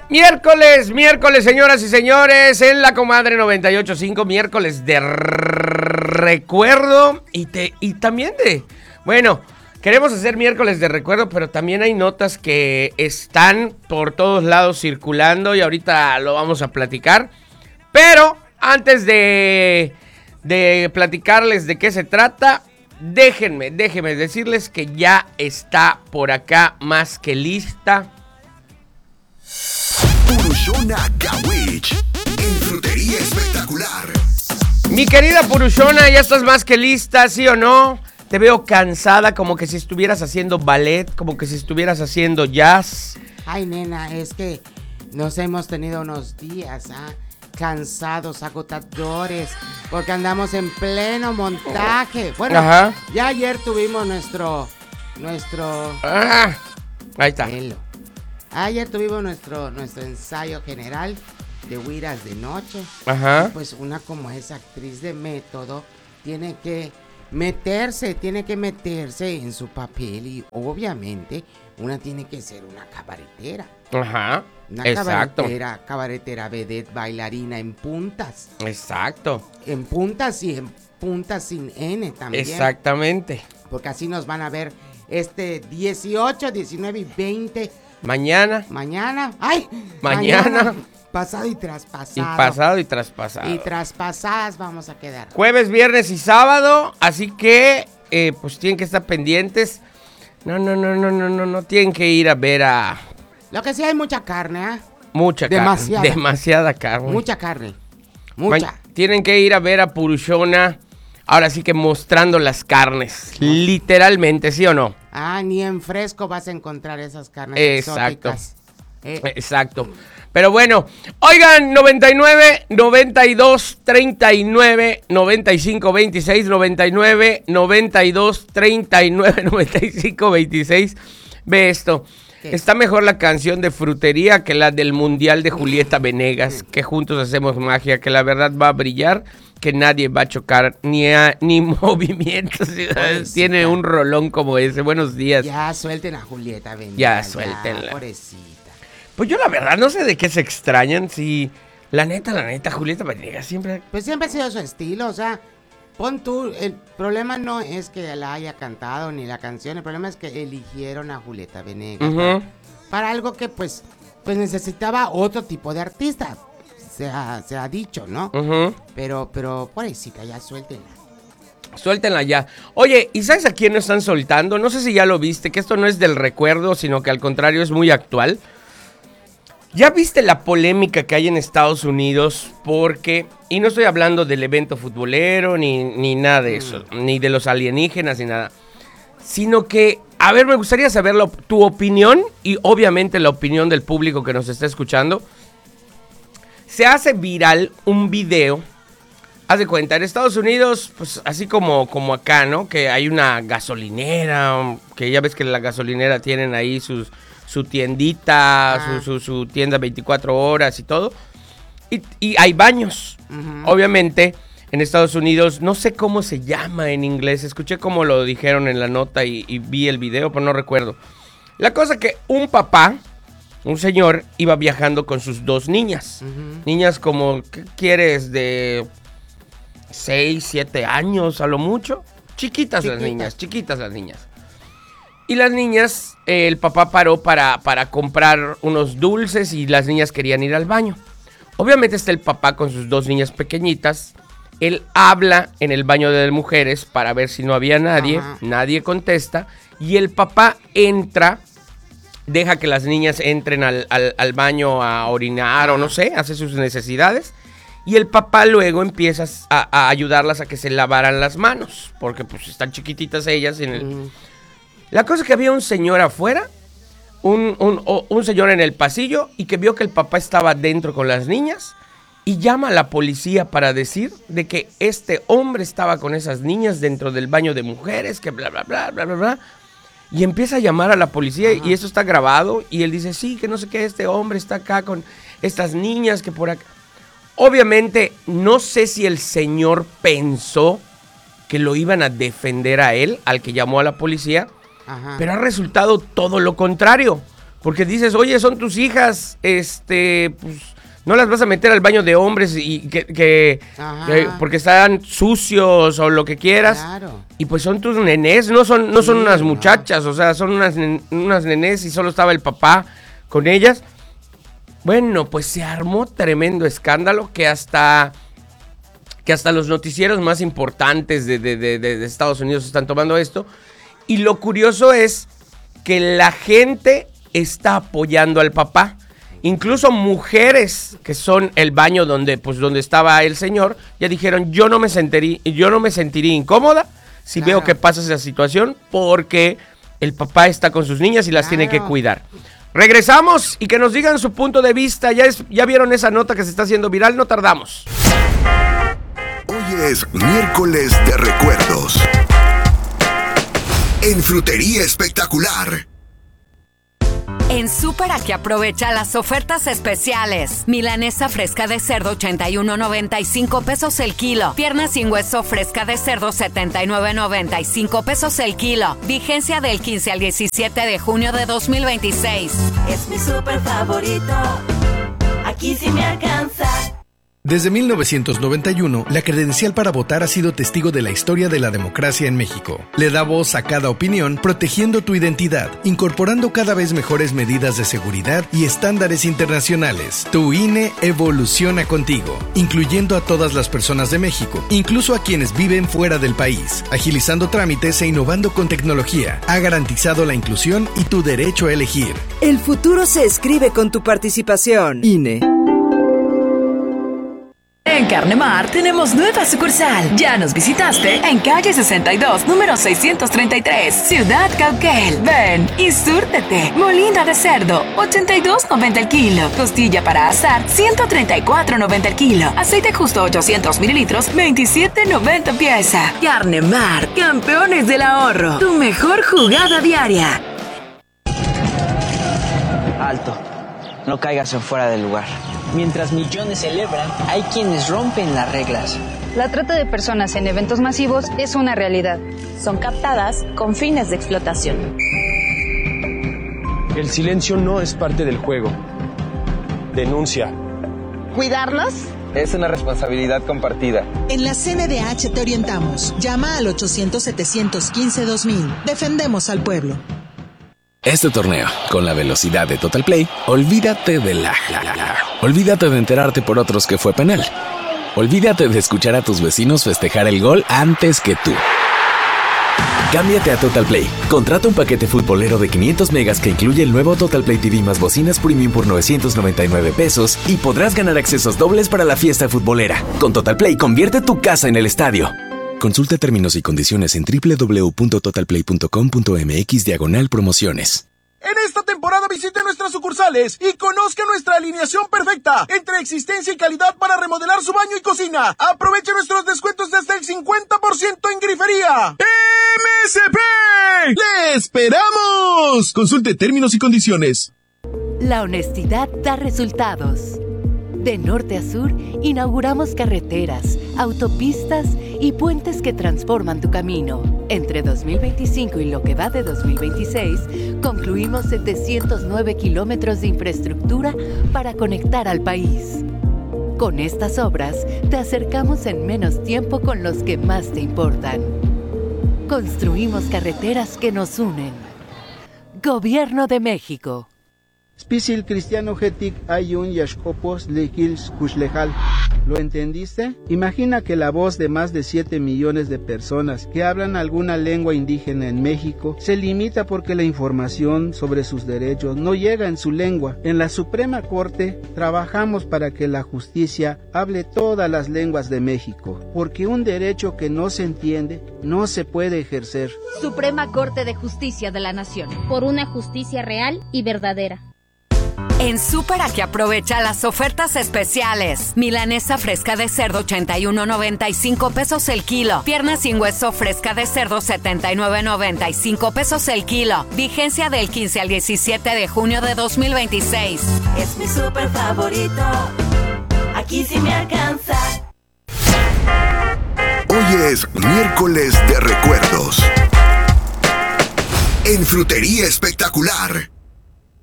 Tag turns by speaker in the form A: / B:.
A: Miércoles, señoras y señores, en la Comadre 98.5, miércoles de recuerdo y también de... Bueno, queremos hacer miércoles de recuerdo, pero también hay notas que están por todos lados circulando y ahorita lo vamos a platicar. Pero antes de platicarles de qué se trata, déjenme decirles que ya está por acá más que lista.
B: Purushona Gawich, en Frutería Espectacular.
A: Mi querida Purushona, ¿ya estás más que lista, sí o no? Te veo cansada, como que si estuvieras haciendo ballet, como que si estuvieras haciendo jazz.
C: Ay, nena, es que nos hemos tenido unos días, cansados, agotadores, porque andamos en pleno montaje. Bueno,
A: Ajá.
C: Ya ayer tuvimos nuestro...
A: Ahí está.
C: Ayer tuvimos nuestro ensayo general de Huiras de Noche.
A: Ajá.
C: Y pues una como es actriz de método, tiene que meterse en su papel y obviamente una tiene que ser una cabaretera.
A: Ajá.
C: Una
A: Exacto.
C: cabaretera vedette, bailarina en puntas.
A: Exacto.
C: En puntas y en puntas sin N también.
A: Exactamente.
C: Porque así nos van a ver 18, 19 y 20.
A: Mañana.
C: ¡Ay!
A: Mañana.
C: Pasado y traspasado.
A: Y pasado y traspasado.
C: Y traspasadas vamos a quedar.
A: Jueves, viernes y sábado. Así que, pues tienen que estar pendientes. No tienen que ir a ver a...
C: Lo que sí hay mucha carne,
A: Mucha
C: Demasiada.
A: carne. Demasiada carne.
C: Mucha carne. Mucha.
A: Tienen que ir a ver a Purushona. Ahora sí que mostrando las carnes. Literalmente, ¿sí o no?
C: Ni en fresco vas a encontrar esas carnes
A: Exacto.
C: exóticas.
A: Exacto. Pero bueno, oigan, 99, 92, 39, 95, 26, 99, 92, 39, 95, 26. Ve esto.
C: ¿Qué?
A: Está mejor la canción de Frutería que la del Mundial de Julieta Venegas, que juntos hacemos magia, que la verdad va a brillar, que nadie va a chocar, ni movimientos. Tiene un rolón como ese. Buenos días.
C: Ya suelten a Julieta Venegas.
A: Ya suéltenla.
C: Pobrecita.
A: Pues yo la verdad no sé de qué se extrañan, si la neta, Julieta Venegas siempre...
C: Pues siempre ha sido su estilo, o sea, pon tú, el problema no es que la haya cantado ni la canción, el problema es que eligieron a Julieta Venegas para algo que pues necesitaba otro tipo de artista, se ha dicho, ¿no? Pero pobrecita, ya suéltenla.
A: Suéltenla ya. Oye, ¿y sabes a quién nos están soltando? No sé si ya lo viste, que esto no es del recuerdo, sino que al contrario es muy actual. ¿Ya viste la polémica que hay en Estados Unidos? Porque, y no estoy hablando del evento futbolero, ni nada de eso, ni de los alienígenas, ni nada. Sino que, a ver, me gustaría saber tu opinión y obviamente la opinión del público que nos está escuchando. Se hace viral un video, haz de cuenta, en Estados Unidos, pues así como acá, ¿no? Que hay una gasolinera, que ya ves que la gasolinera tienen ahí su tiendita, su tienda 24 horas y todo. Y hay baños. Obviamente, en Estados Unidos, no sé cómo se llama en inglés. Escuché cómo lo dijeron en la nota y vi el video, pero no recuerdo. La cosa que un señor, iba viajando con sus dos niñas. Niñas como, ¿qué quieres? De 6, 7 años a lo mucho. Chiquitas las niñas. Y las niñas, el papá paró para comprar unos dulces y las niñas querían ir al baño. Obviamente está el papá con sus dos niñas pequeñitas. Él habla en el baño de mujeres para ver si no había nadie. Nadie contesta. Y el papá entra, deja que las niñas entren al baño a orinar o no sé, hace sus necesidades. Y el papá luego empieza a ayudarlas a que se lavaran las manos. Porque pues están chiquititas ellas en el... La cosa es que había un señor afuera, un señor en el pasillo, y que vio que el papá estaba dentro con las niñas, y llama a la policía para decir de que este hombre estaba con esas niñas dentro del baño de mujeres, que bla, bla, bla, bla, bla, bla. Y empieza a llamar a la policía, y esto está grabado, y él dice, sí, que no sé qué, este hombre está acá con estas niñas, que por acá... Obviamente, no sé si el señor pensó que lo iban a defender a él, al que llamó a la policía, pero ha resultado todo lo contrario. Porque dices, oye, son tus hijas, pues no las vas a meter al baño de hombres y que porque están sucios o lo que quieras.
C: Claro.
A: Y pues son tus nenés, no son unas muchachas, o sea, son unas nenés y solo estaba el papá con ellas. Bueno, pues se armó tremendo escándalo que hasta los noticieros más importantes de Estados Unidos están tomando esto. Y lo curioso es que la gente está apoyando al papá. Incluso mujeres que son el baño donde estaba el señor, ya dijeron, yo no me sentiría incómoda si veo que pasa esa situación, porque el papá está con sus niñas y las tiene que cuidar. Regresamos y que nos digan su punto de vista. Ya vieron esa nota que se está haciendo viral, no tardamos.
B: Hoy es miércoles de recuerdos. En Frutería Espectacular.
D: En Súper Aquí aprovecha las ofertas especiales. Milanesa fresca de cerdo 81.95 pesos el kilo. Pierna sin hueso fresca de cerdo 79.95 pesos el kilo. Vigencia del 15 al 17 de junio de 2026.
E: Es mi súper favorito. Aquí sí me alcanza.
F: Desde 1991, la credencial para votar ha sido testigo de la historia de la democracia en México. Le da voz a cada opinión, protegiendo tu identidad, incorporando cada vez mejores medidas de seguridad y estándares internacionales. Tu INE evoluciona contigo, incluyendo a todas las personas de México, incluso a quienes viven fuera del país, agilizando trámites e innovando con tecnología. Ha garantizado la inclusión y tu derecho a elegir.
G: El futuro se escribe con tu participación. INE.
H: En Carnemar tenemos nueva sucursal. ¿Ya nos visitaste? En calle 62, número 633, Ciudad Cauquel. Ven y súrtete. Molina de cerdo, 82.90 el kilo. Costilla para asar, 134.90 el kilo. Aceite justo 800 mililitros, 27.90 pieza. Carnemar, campeones del ahorro. Tu mejor jugada diaria.
I: Alto. No caigas en fuera del lugar. Mientras millones celebran, hay quienes rompen las reglas.
J: La trata de personas en eventos masivos es una realidad.
K: Son captadas con fines de explotación.
L: El silencio no es parte del juego. Denuncia.
M: ¿Cuidarnos?
N: Es una responsabilidad compartida.
O: En la CNDH te orientamos. Llama al 800-715-2000. Defendemos al pueblo.
P: Este torneo, con la velocidad de Total Play, olvídate de olvídate de enterarte por otros que fue penal. Olvídate de escuchar a tus vecinos festejar el gol antes que tú. Cámbiate a Total Play. Contrata un paquete futbolero de 500 megas que incluye el nuevo Total Play TV más bocinas premium por 999 pesos y podrás ganar accesos dobles para la fiesta futbolera. Con Total Play, convierte tu casa en el estadio. Consulta términos y condiciones en www.totalplay.com.mx/promociones.
Q: En esta temporada visite nuestras sucursales y conozca nuestra alineación perfecta entre existencia y calidad para remodelar su baño y cocina. Aproveche nuestros descuentos de hasta el 50% en grifería. ¡MSP! ¡Le esperamos! Consulte términos y condiciones.
R: La honestidad da resultados. De norte a sur, inauguramos carreteras, autopistas y puentes que transforman tu camino. Entre 2025 y lo que va de 2026, concluimos 709 kilómetros de infraestructura para conectar al país. Con estas obras, te acercamos en menos tiempo con los que más te importan. Construimos carreteras que nos unen. Gobierno de México.
S: Spisil cristiano getic ayun yashkopos lekils kushlejal. ¿Lo entendiste? Imagina que la voz de más de 7 millones de personas que hablan alguna lengua indígena en México se limita porque la información sobre sus derechos no llega en su lengua. En la Suprema Corte trabajamos para que la justicia hable todas las lenguas de México, porque un derecho que no se entiende no se puede ejercer.
T: Suprema Corte de Justicia de la Nación. Por una justicia real y verdadera.
D: En Súper Aquí aprovecha las ofertas especiales. Milanesa fresca de cerdo 81.95 pesos el kilo. Pierna sin hueso fresca de cerdo 79.95 pesos el kilo. Vigencia del 15 al 17 de junio de 2026.
E: Es mi súper favorito. Aquí sí me alcanza.
B: Hoy es miércoles de recuerdos. En Frutería Espectacular.